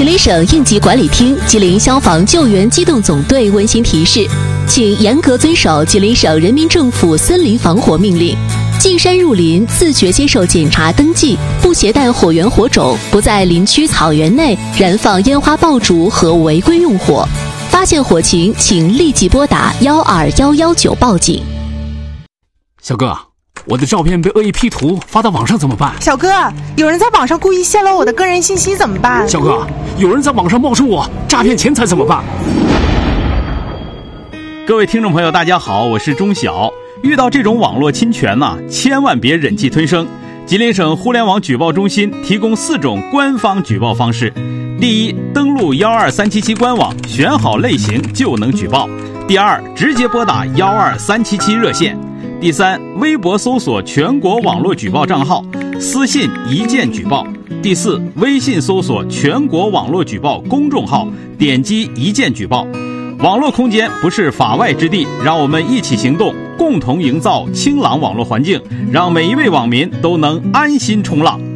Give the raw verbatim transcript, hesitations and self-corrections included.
吉林省应急管理厅、吉林消防救援机动总队温馨提示，请严格遵守吉林省人民政府森林防火命令。进山入林，自觉接受检查登记，不携带火源火种，不在林区草原内燃放烟花爆竹和违规用火。发现火情，请立即拨打幺二幺幺九报警。 小哥，我的照片被恶意 P 图发到网上怎么办？ 小哥，有人在网上故意泄露我的个人信息怎么办？ 小哥，有人在网上冒充我诈骗钱财怎么办？ 各位听众朋友大家好，我是钟晓。遇到这种网络侵权呢、啊，千万别忍气吞声。吉林省互联网举报中心提供四种官方举报方式。第一，登录幺二三七七官网，选好类型就能举报。第二，直接拨打幺二三七七热线。第三，微博搜索全国网络举报账号，私信一键举报。第四，微信搜索全国网络举报公众号，点击一键举报。网络空间不是法外之地，让我们一起行动，共同营造清朗网络环境，让每一位网民都能安心冲浪。